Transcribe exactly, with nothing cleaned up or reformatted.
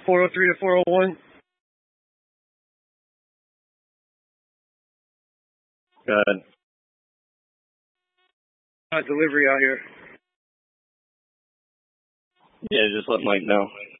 four oh three to four oh one. Good. Uh, delivery out here. Yeah, just let Mike know.